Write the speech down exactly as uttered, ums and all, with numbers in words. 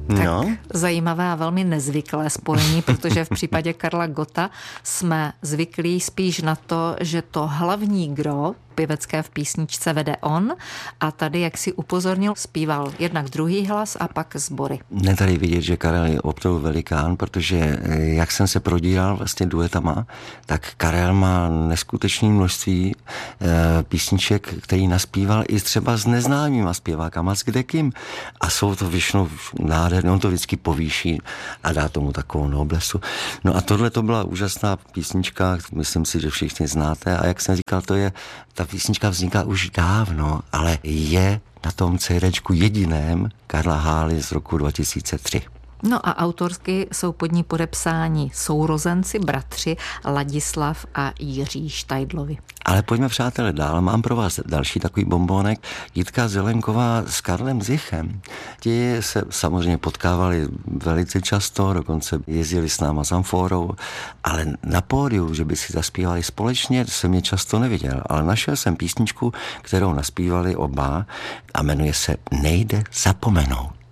Tak No. zajímavé a velmi nezvyklé spojení, protože v případě Karla Gotta jsme zvyklí spíš na to, že to hlavní gro pěvecké v písničce vede on a tady, jak si upozornil, zpíval jednak druhý hlas a pak sbory. Ne tady vidět, že Karel je opravdu velikán, protože jak jsem se prodíral vlastně duetama, tak Karel má neskutečné množství e, písniček, který naspíval i třeba s neznámýma zpěvákama, s kdekým. A jsou to většinou nádherné, on to vždycky povýší a dá tomu takovou noblesu. No a tohle to byla úžasná písnička, myslím si, že všichni znáte a jak jsem říkal, to je, ta písnička vzniká už dávno, ale je na tom CDčku jediném Karla Hály z roku dva tisíce tři. No a autorsky jsou pod ní podepsáni sourozenci, bratři Ladislav a Jiří Štajdlovi. Ale pojďme, přátelé, dál. Mám pro vás další takový bombónek. Jitka Zelenková s Karlem Zichem. Ti se samozřejmě potkávali velice často, dokonce jezdili s náma s amfórou, ale na pódiu, že by si zaspívali společně, jsem je často neviděl. Ale našel jsem písničku, kterou naspívali oba a jmenuje se Nejde zapomenout.